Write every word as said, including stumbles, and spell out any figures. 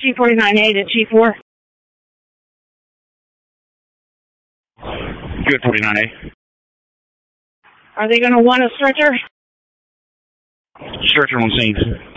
G forty-nine A to G four. Good, forty-nine A. Are they going to want a stretcher? Stretcher on scene.